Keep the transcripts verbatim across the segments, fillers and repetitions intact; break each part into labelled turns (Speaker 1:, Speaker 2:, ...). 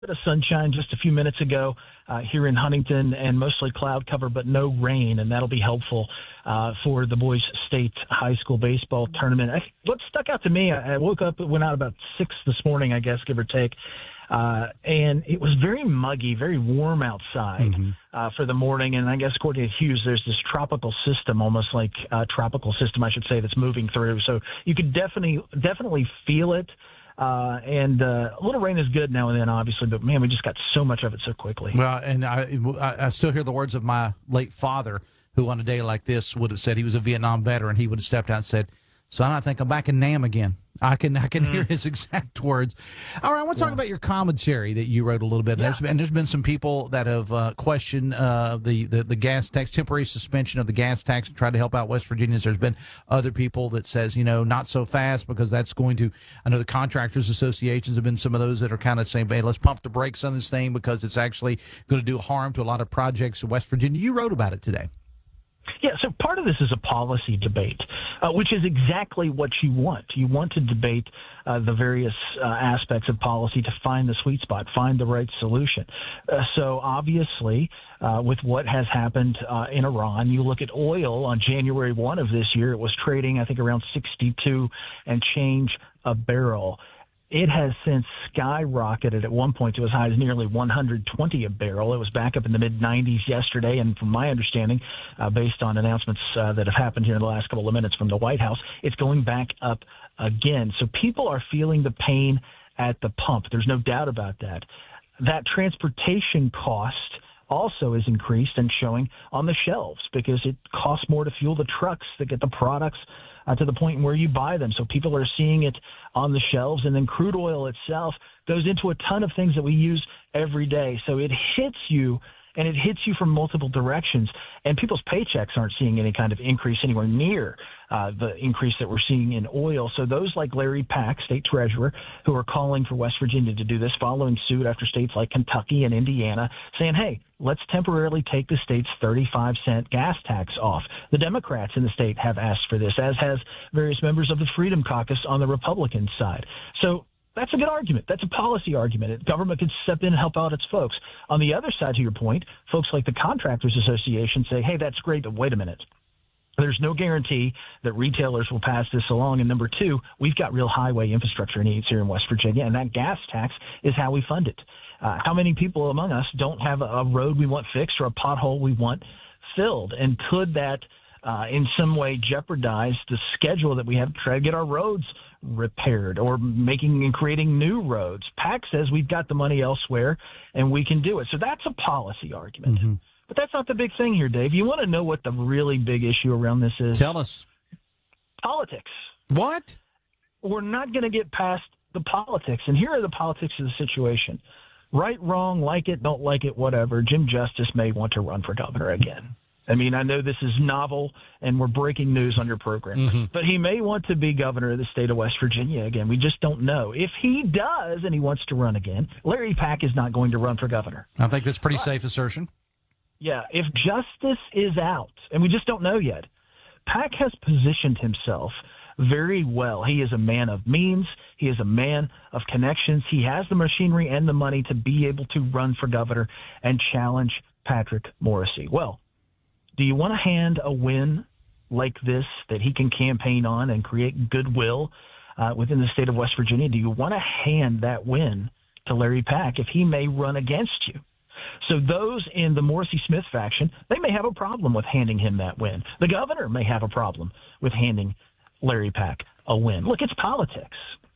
Speaker 1: bit of sunshine just a few minutes ago uh, here in Huntington, and mostly cloud cover, but no rain, and that'll be helpful uh, for the boys' state high school baseball tournament. I, what stuck out to me, I, I woke up, went out about six this morning, I guess, give or take, uh, and it was very muggy, very warm outside mm-hmm. uh, for the morning. And I guess according to Hughes, there's this tropical system, almost like a tropical system, I should say, that's moving through. So you could definitely definitely feel it. Uh, and uh, a little rain is good now and then, obviously, but, man, we just got so much of it so quickly.
Speaker 2: Well, and I, I still hear the words of my late father, who on a day like this would have said, he was a Vietnam veteran, he would have stepped out and said, son, I think I'm back in Nam again. I can I can mm. hear his exact words. All right, I want to talk yeah. about your commentary that you wrote a little bit. Yeah. There's, and there's been some people that have uh, questioned uh, the, the, the gas tax, temporary suspension of the gas tax, and tried to help out West Virginians. There's been other people that says, you know, not so fast, because that's going to, I know the contractors associations have been some of those that are kind of saying, hey, let's pump the brakes on this thing because it's actually going to do harm to a lot of projects in West Virginia. You wrote about it today.
Speaker 1: Yeah, so part of this is a policy debate, uh, which is exactly what you want. You want to debate uh, the various uh, aspects of policy to find the sweet spot, find the right solution. Uh, so obviously, uh, with what has happened uh, in Iran, you look at oil on January first of this year, it was trading, I think, around sixty-two and change a barrel. It has since skyrocketed at one point to as high as nearly one hundred twenty a barrel. It was back up in the mid nineties yesterday, and from my understanding, uh, based on announcements uh, that have happened here in the last couple of minutes from the White House, it's going back up again. So people are feeling the pain at the pump. There's no doubt about that. That transportation cost also is increased and showing on the shelves because it costs more to fuel the trucks that get the products Uh, to the point where you buy them. So people are seeing it on the shelves, and then crude oil itself goes into a ton of things that we use every day. So it hits you, and it hits you from multiple directions, and people's paychecks aren't seeing any kind of increase anywhere near uh, the increase that we're seeing in oil. So those like Larry Pack, state treasurer, who are calling for West Virginia to do this, following suit after states like Kentucky and Indiana, saying, hey, let's temporarily take the state's thirty-five cent gas tax off. The Democrats in the state have asked for this, as has various members of the Freedom Caucus on the Republican side. So that's a good argument. That's a policy argument. Government could step in and help out its folks. On the other side, to your point, folks like the Contractors Association say, hey, that's great, but wait a minute. There's no guarantee that retailers will pass this along. And number two, we've got real highway infrastructure needs here in West Virginia, and that gas tax is how we fund it. Uh, how many people among us don't have a, a road we want fixed or a pothole we want filled? And could that uh, in some way jeopardize the schedule that we have to try to get our roads repaired or making and creating new roads? PAC says we've got the money elsewhere and we can do it. So that's a policy argument. Mm-hmm. But that's not the big thing here, Dave. You want to know what the really big issue around this is?
Speaker 2: Tell us.
Speaker 1: Politics.
Speaker 2: What?
Speaker 1: We're not going to get past the politics. And here are the politics of the situation. Right, wrong, like it, don't like it, whatever. Jim Justice may want to run for governor again. I mean, I know this is novel and we're breaking news on your program, mm-hmm. but he may want to be governor of the state of West Virginia again. We just don't know. If he does and he wants to run again, Larry Pack is not going to run for governor.
Speaker 2: I think that's a pretty but, safe assertion.
Speaker 1: Yeah, if Justice is out, and we just don't know yet, Pack has positioned himself very well. He is a man of means. He is a man of connections. He has the machinery and the money to be able to run for governor and challenge Patrick Morrisey. Well, do you want to hand a win like this that he can campaign on and create goodwill uh, within the state of West Virginia? Do you want to hand that win to Larry Pack if he may run against you? So those in the Morrisey-Smith faction, they may have a problem with handing him that win. The governor may have a problem with handing Larry Pack a win. Look, it's politics.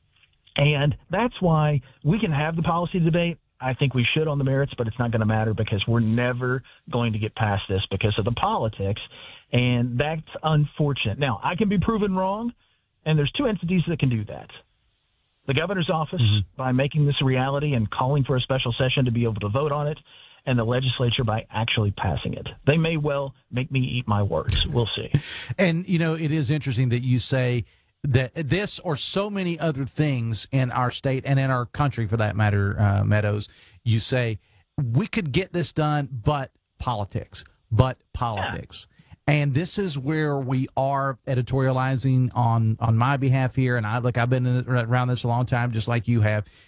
Speaker 1: And that's why we can have the policy debate. I think we should on the merits, but it's not going to matter because we're never going to get past this because of the politics. And that's unfortunate. Now, I can be proven wrong, and there's two entities that can do that. The governor's office, mm-hmm. by making this a reality and calling for a special session to be able to vote on it, and the legislature by actually passing it. They may well make me eat my words. We'll see.
Speaker 2: And, you know, it is interesting that you say that this or so many other things in our state and in our country, for that matter, uh, Meadows, you say we could get this done, but politics, but politics. Yeah. And this is where we are editorializing on, on my behalf here. And I look, I've been around this a long time, just like you have.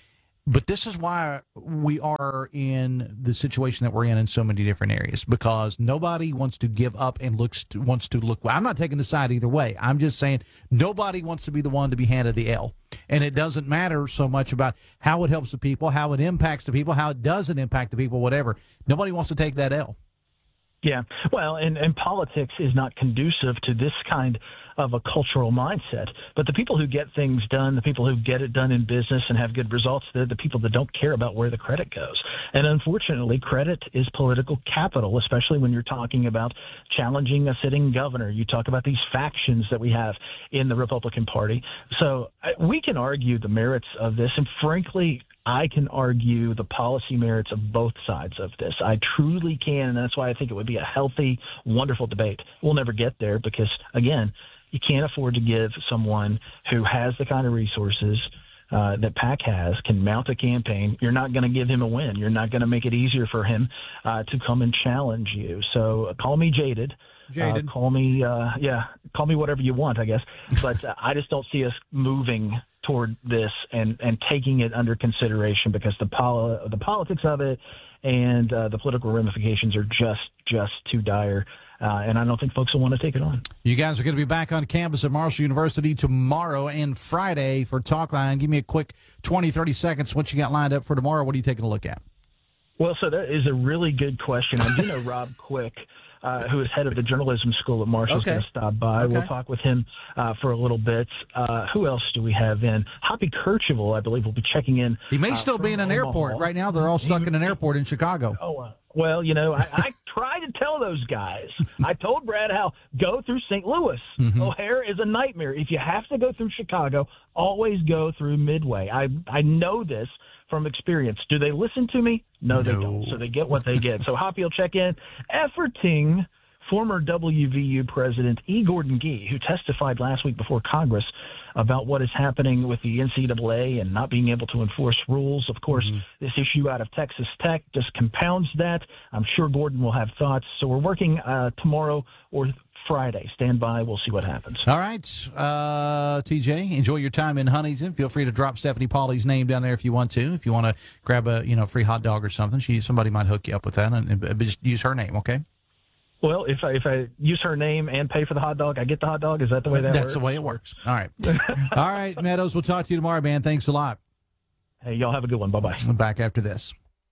Speaker 2: But this is why we are in the situation that we're in in so many different areas, because nobody wants to give up and looks to, wants to look. Well, I'm not taking the side either way. I'm just saying nobody wants to be the one to be handed the L. And it doesn't matter so much about how it helps the people, how it impacts the people, how it doesn't impact the people, whatever. Nobody wants to take that L.
Speaker 1: Yeah, well, and, and politics is not conducive to this kind of a cultural mindset. But the people who get things done, the people who get it done in business and have good results, they're the people that don't care about where the credit goes. And unfortunately, credit is political capital, especially when you're talking about challenging a sitting governor. You talk about these factions that we have in the Republican Party. So we can argue the merits of this, and frankly, I can argue the policy merits of both sides of this. I truly can, and that's why I think it would be a healthy, wonderful debate. We'll never get there because, again, you can't afford to give someone who has the kind of resources uh, that PAC has, can mount a campaign. You're not going to give him a win. You're not going to make it easier for him uh, to come and challenge you. So uh, call me jaded.
Speaker 2: Jaded.
Speaker 1: Uh, call me, uh, yeah, call me whatever you want, I guess. But uh, I just don't see us moving toward this and, and taking it under consideration because the poli- the politics of it and uh, the political ramifications are just just too dire. Uh, and I don't think folks will want to take it on.
Speaker 2: You guys are going to be back on campus at Marshall University tomorrow and Friday for Talkline. Give me a quick twenty, thirty seconds. What you got lined up for tomorrow? What are you taking a look at?
Speaker 1: Well, so that is a really good question. I do know Rob Quick, uh, who is head of the journalism school at Marshall, is
Speaker 2: okay.
Speaker 1: going to stop by.
Speaker 2: Okay.
Speaker 1: We'll talk with him uh, for a little bit. Uh, who else do we have in? Hoppy Kercheval, I believe, will be checking in.
Speaker 2: He may
Speaker 1: uh,
Speaker 2: still be in an
Speaker 1: Omaha.
Speaker 2: airport. Right now, they're all stuck he, in an airport in Chicago.
Speaker 1: Oh, uh, well, you know, I, I try to tell those guys. I told Brad Howell, go through Saint Louis. Mm-hmm. O'Hare is a nightmare. If you have to go through Chicago, always go through Midway. I, I know this from experience. Do they listen to me? No, no. they don't. So they get what they get. So Hoppy will check in. Efforting former W V U president E. Gordon Gee, who testified last week before Congress about what is happening with the N C double A and not being able to enforce rules. Of course, mm-hmm. this issue out of Texas Tech just compounds that. I'm sure Gordon will have thoughts. So we're working uh, tomorrow or Friday. Stand by. We'll see what happens.
Speaker 2: All right. Uh, T J, enjoy your time in Huntington. Feel free to drop Stephanie Pauly's name down there if you want to. If you want to grab a you know free hot dog or something, she somebody might hook you up with that. And, and just use her name, okay?
Speaker 1: Well, if I, if I use her name and pay for the hot dog, I get the hot dog? Is that the way that
Speaker 2: That's
Speaker 1: works?
Speaker 2: the way it works. All right. All right, Meadows, we'll talk to you tomorrow, man. Thanks a lot.
Speaker 1: Hey, y'all have a good one. Bye-bye.
Speaker 2: Back after this.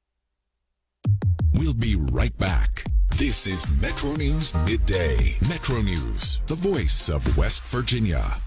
Speaker 3: We'll be right back. This is Metro News Midday. Metro News, the voice of West Virginia.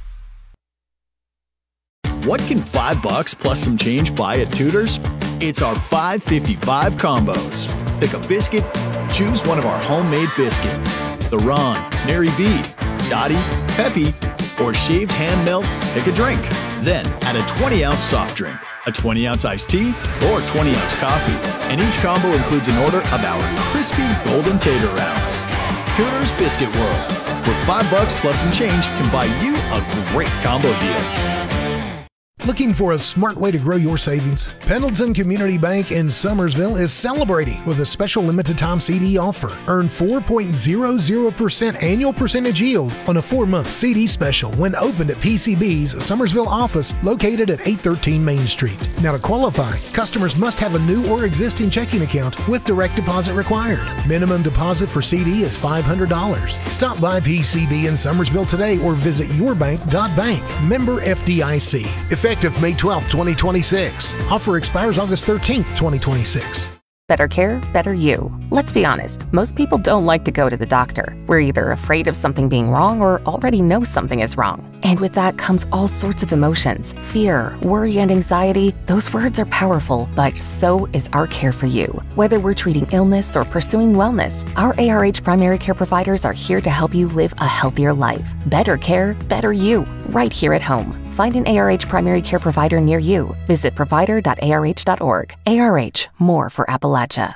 Speaker 4: What can five bucks plus some change buy at Tudor's? It's our five fifty-five combos. Pick a biscuit, choose one of our homemade biscuits. The Ron, Nary B, Dottie, Peppy, or shaved hand melt, pick a drink. Then add a twenty ounce soft drink, a twenty ounce iced tea, or twenty ounce coffee. And each combo includes an order of our crispy golden tater rounds. Tudor's Biscuit World, where five bucks plus some change can buy you a great combo deal.
Speaker 5: Looking for a smart way to grow your savings? Pendleton Community Bank in Summersville is celebrating with a special limited-time C D offer. Earn four point zero zero percent annual percentage yield on a four-month C D special when opened at P C B's Summersville office located at eight thirteen Main Street. Now to qualify, customers must have a new or existing checking account with direct deposit required. Minimum deposit for C D is five hundred dollars. Stop by P C B in Summersville today or visit yourbank dot bank. Member F D I C. Effective May twelfth, twenty twenty-six. Offer expires August thirteenth, twenty twenty-six.
Speaker 6: Better care, better you. Let's be honest, most people don't like to go to the doctor. We're either afraid of something being wrong or already know something is wrong. And with that comes all sorts of emotions. Fear, worry, and anxiety. Those words are powerful, but so is our care for you. Whether we're treating illness or pursuing wellness, our A R H primary care providers are here to help you live a healthier life. Better care, better you. Right here at home. Find an A R H primary care provider near you. Visit provider dot A R H dot org. A R H, more for Appalachia.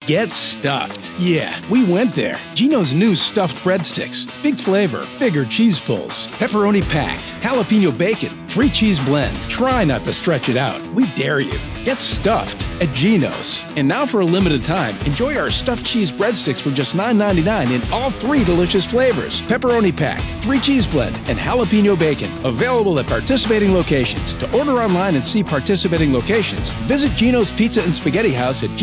Speaker 7: Get stuffed. Yeah, we went there. Geno's new stuffed breadsticks. Big flavor, bigger cheese pulls, pepperoni packed, jalapeno bacon, three cheese blend. Try not to stretch it out. We dare you. Get stuffed at Geno's. And now for a limited time, enjoy our stuffed cheese breadsticks for just nine ninety-nine in all three delicious flavors. Pepperoni packed, three cheese blend, and jalapeno bacon. Available at participating locations. To order online and see participating locations, visit Geno's Pizza and Spaghetti House at